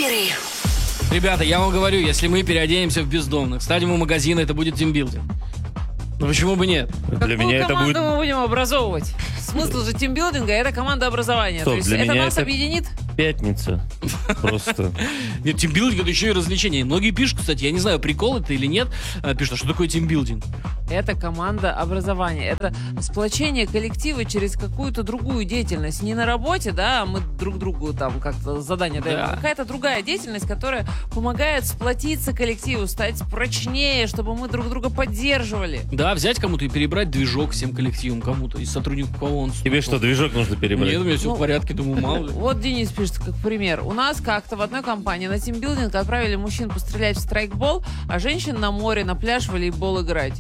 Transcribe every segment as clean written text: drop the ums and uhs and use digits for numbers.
эфире. Ребята, я вам говорю, если мы переоденемся в бездомных, станем у магазина, это будет тимбилдинг. Ну почему бы нет? Для меня это будет... мы будем образовывать? Смысл же тимбилдинга — это командообразование. Стоп, То есть для это меня нас это объединит? Пятница. Просто. Нет, тимбилдинг — это еще и развлечение. Многие пишут, кстати, я не знаю, прикол это или нет, пишут, а что такое тимбилдинг? Это командообразование. Это сплочение коллектива через какую-то другую деятельность. Не на работе, да, мы друг другу там как-то задание даем. Да. А какая-то другая деятельность, которая помогает сплотиться коллективу, стать прочнее, чтобы мы друг друга поддерживали. Да, взять кому-то и перебрать движок всем коллективом кому-то из сотрудников, кого он... Тебе что, движок нужно перебрать? Нет, у меня все Ну, в порядке, думаю, мало ли. Вот Денис пишет, как пример. У нас как-то в одной компании на тимбилдинг отправили мужчин пострелять в страйкбол, а женщин на море, на пляж в волейбол играть.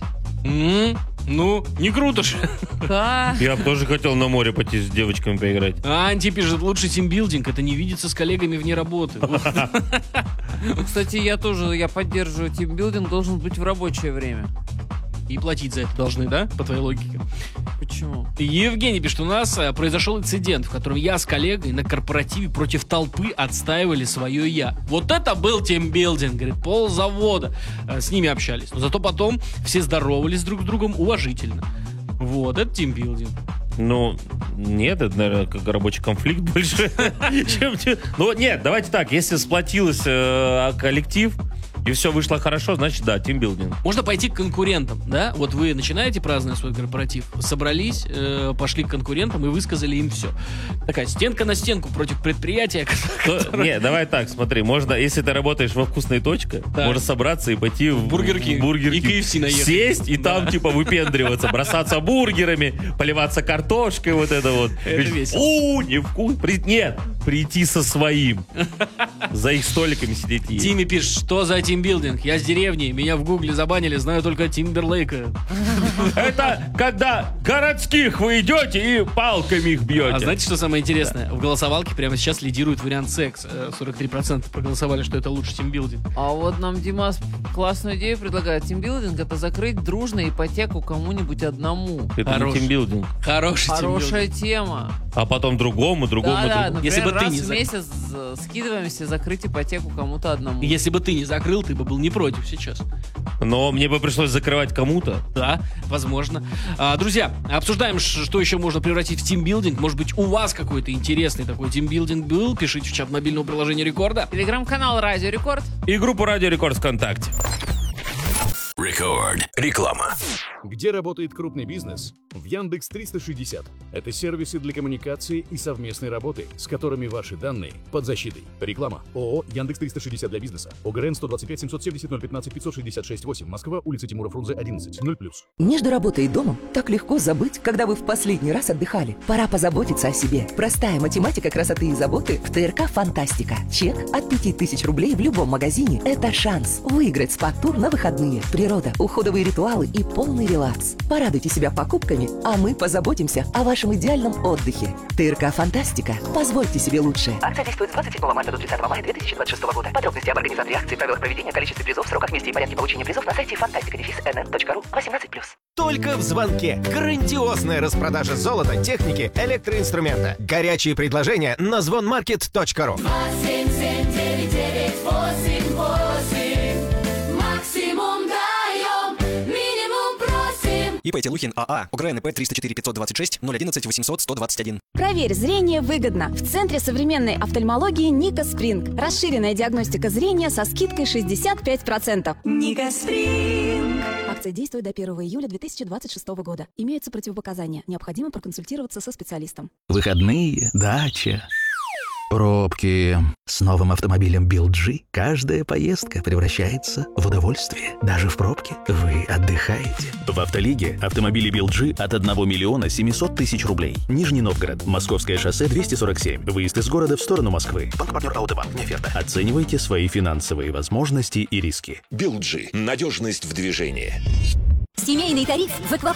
Ну, не круто же. Да. Я бы тоже хотел на море пойти с девочками поиграть. Анти пишет, лучший тимбилдинг — это не видеться с коллегами вне работы. Кстати, я поддерживаю тимбилдинг, должен быть в рабочее время. И платить за это должны, да? По твоей логике. Почему? Евгений пишет, у нас произошел инцидент, в котором я с коллегой на корпоративе против толпы отстаивали свое «я». Вот это был тимбилдинг, говорит, ползавода. С ними общались. Но зато потом все здоровались друг с другом уважительно. Вот, это тимбилдинг. Ну, нет, это, наверное, как рабочий конфликт больше. Ну, нет, давайте так, если сплотилась коллектив, и все вышло хорошо, значит, да, тимбилдинг. Можно пойти к конкурентам, да? Вот вы начинаете праздновать свой корпоратив, собрались, пошли к конкурентам и высказали им все. Такая стенка на стенку против предприятия. Не, давай так, смотри, можно, если ты работаешь во «Вкусной точке», можно собраться и пойти в Бургер Кинг. И KFC наехать. Сесть и там, типа, выпендриваться, бросаться бургерами, поливаться картошкой, вот это вот. Это весело. Невкусно. Нет, прийти со своим. За их столиками сидеть и есть. Тимми пишет, что за тимбилдинг? Я с деревни, меня в гугле забанили, знаю только Тимберлейка. Это когда городских вы идете и палками их бьете. А знаете, что самое интересное? В голосовалке прямо сейчас лидирует вариант секс. 43% проголосовали, что это лучше тимбилдинг. А вот нам Димас классную идею предлагает. Тимбилдинг — это закрыть дружно ипотеку кому-нибудь одному. Это не Хороший. тимбилдинг. Хорошая тема. А потом другому. Да, например, Если бы ты раз не в месяц скидываемся закрыть ипотеку кому-то одному. Если бы ты не закрыл, ты бы был не против сейчас. Но мне бы пришлось закрывать кому-то. Да, возможно. Друзья, обсуждаем, что еще можно превратить в тимбилдинг. Может быть, у вас какой-то интересный такой тимбилдинг был? Пишите в чат мобильного приложения Рекорда. Телеграм-канал Радио Рекорд. И группу Радио Рекорд ВКонтакте. Рекорд. Реклама. Где работает крупный бизнес? В Яндекс 360. Это сервисы для коммуникации и совместной работы, с которыми ваши данные под защитой. Реклама. ООО Яндекс 360 для бизнеса. ОГРН 125 770 015 566 8. Москва, улица Тимура Фрунзе 11. 0+. Между работой и домом так легко забыть, когда вы в последний раз отдыхали. Пора позаботиться о себе. Простая математика красоты и заботы в ТРК «Фантастика». Чек от 5000 рублей в любом магазине – это шанс выиграть спа-тур на выходные. Природа, уходовые ритуалы и полный релакс. Порадуйте себя покупками, а мы позаботимся о вашем идеальном отдыхе. ТРК «Фантастика». Позвольте себе лучше. Акция действует с 27 марта до 30 мая 2026 года. Подробности об организации акции, правилах проведения, количестве призов, сроках, месте и порядке получения призов на сайте fantastica-nn.ru 18+. Только в звонке. Грандиозная распродажа золота, техники, электроинструмента. Горячие предложения на звонmarket.ru. ИП Телухин АА. УГРНП 304 526 011 800 121. Проверь зрение выгодно. В Центре современной офтальмологии Ника Спринг. Расширенная диагностика зрения со скидкой 65%. Ника Спринг. Акция действует до 1 июля 2026 года. Имеются противопоказания. Необходимо проконсультироваться со специалистом. Выходные, дача, пробки. С новым автомобилем BYD каждая поездка превращается в удовольствие. Даже в пробке вы отдыхаете. В Автолиге автомобили BYD от 1 миллиона 700 тысяч рублей. Нижний Новгород, Московское шоссе 247. Выезд из города в сторону Москвы. Банк-партнер Аудобанк. Не оферта. Оценивайте свои финансовые возможности и риски. BYD. Надежность в движении. Семейный тариф в